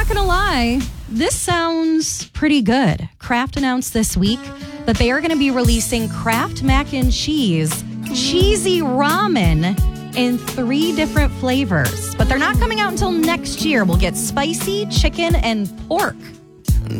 not going to lie, this sounds pretty good. Kraft announced this week that they are going to be releasing Kraft Mac and Cheese Cheesy Ramen in 3 different flavors. But they're not coming out until next year. We'll get spicy, chicken, and pork.